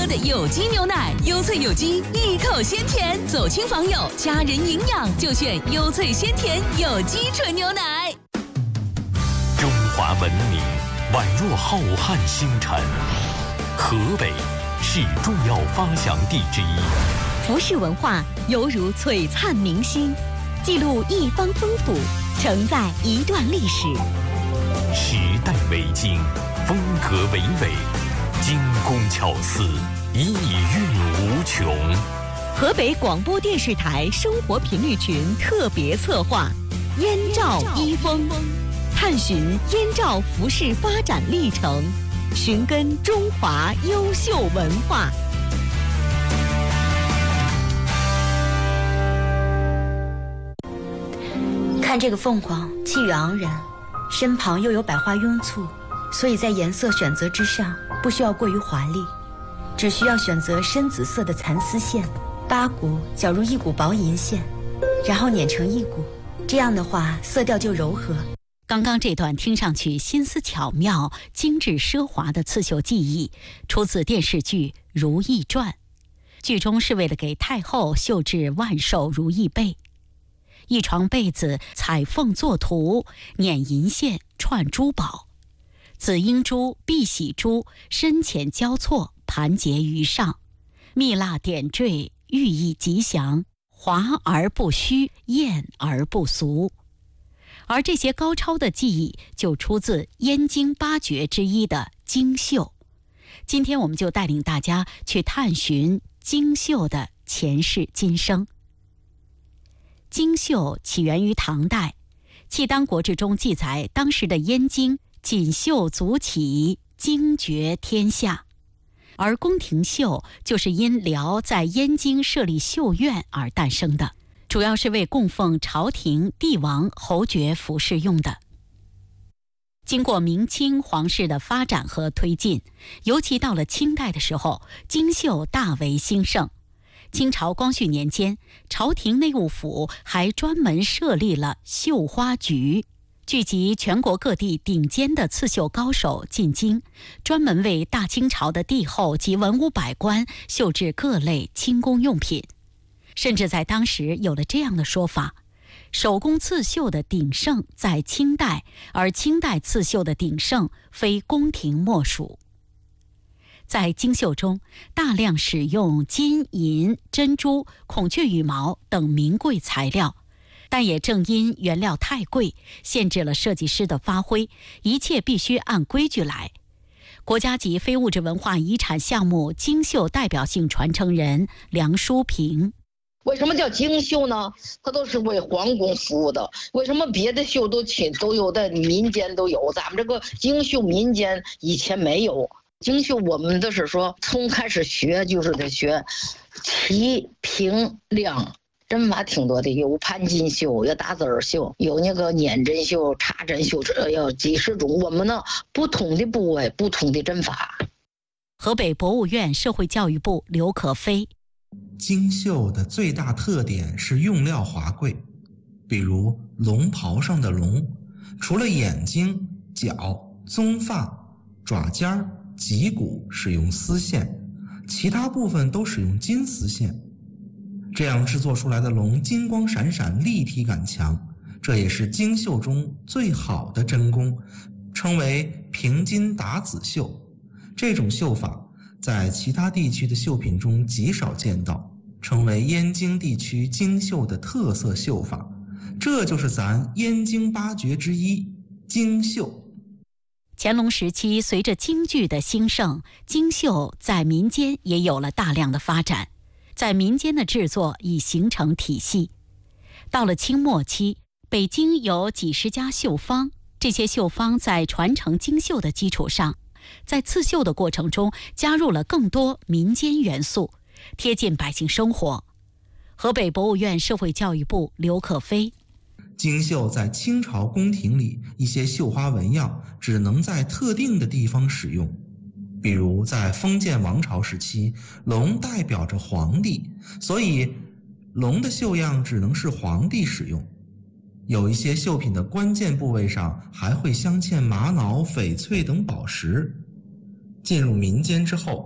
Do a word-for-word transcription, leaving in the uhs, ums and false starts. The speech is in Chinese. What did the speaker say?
的有机牛奶，优萃有机，一口鲜甜，走亲访友，家人营养就选优萃鲜甜有机纯牛奶。 中华文明宛若浩瀚星辰，河北是重要发祥地之一。 服饰文化犹如璀璨明星，记录一方风土，承载一段历史。 时代为经，风格为纬，精工巧思，意蕴无穷。 河北广播电视台生活频率群特别策划《燕赵衣风》，探寻燕赵服饰发展历程，寻根中华优秀文化。 看这个凤凰，气宇昂然，身旁又有百花拥簇，所以在颜色选择之上不需要过于华丽，只需要选择深紫色的蚕丝线，八股绞入一股薄银线，然后捻成一股，这样的话色调就柔和。 刚刚这段听上去心思巧妙、精致奢华的刺绣技艺，出自电视剧《如懿传》，剧中是为了给太后绣制万寿如意被。一床被子彩凤作图，捻银线串珠宝，紫英珠、碧玺珠深浅交错盘结于上，蜜蜡点缀，寓意吉祥，华而不虚，艳而不俗。而这些高超的技艺就出自燕京八绝之一的京绣。今天我们就带领大家去探寻京绣的前世今生。京绣起源于唐代，契丹国志中记载，当时的燕京锦绣足起，惊绝天下。而宫廷绣就是因辽在燕京设立绣院而诞生的，主要是为供奉朝廷、帝王、侯爵服饰用的。经过明清皇室的发展和推进，尤其到了清代的时候，京绣大为兴盛。清朝光绪年间，朝廷内务府还专门设立了绣花局，聚集全国各地顶尖的刺绣高手进京，专门为大清朝的帝后及文武百官绣制各类轻工用品。甚至在当时有了这样的说法：手工刺绣的鼎盛在清代，而清代刺绣的鼎盛非宫廷莫属。在京绣中，大量使用金银、珍珠、孔雀羽毛等名贵材料，但也正因原料太贵，限制了设计师的发挥，一切必须按规矩来。国家级非物质文化遗产项目京绣代表性传承人梁淑平： 为什么叫京绣呢？它都是为皇宫服务的。为什么别的绣都亲都有的民间都有，咱们这个京绣民间以前没有。京绣我们的是说，从开始学就是得学齐、平、亮，针法挺多的，有盘金绣，有打字儿绣，有那个捻针绣、插针绣，这要几十种。我们呢，不同的部位，不同的针法。 河北博物院社会教育部刘可飞： 京绣的最大特点是用料华贵，比如龙袍上的龙，除了眼睛、角、棕发、爪尖儿、脊骨使用丝线，其他部分都使用金丝线。这样制作出来的龙金光闪闪，立体感强，这也是京绣中最好的针工，称为平金打紫绣。这种绣法在其他地区的绣品中极少见到，成为燕京地区京绣的特色绣法。这就是咱燕京八绝之一京绣。 乾隆时期，随着京剧的兴盛，京绣在民间也有了大量的发展，在民间的制作已形成体系。到了清末期，北京有几十家绣坊，这些绣坊在传承京绣的基础上，在刺绣的过程中加入了更多民间元素，贴近百姓生活。河北博物院社会教育部刘可飞： 京绣在清朝宫廷里，一些绣花纹样只能在特定的地方使用，比如在封建王朝时期，龙代表着皇帝，所以龙的绣样只能是皇帝使用。有一些绣品的关键部位上还会镶嵌玛瑙、翡翠等宝石。进入民间之后，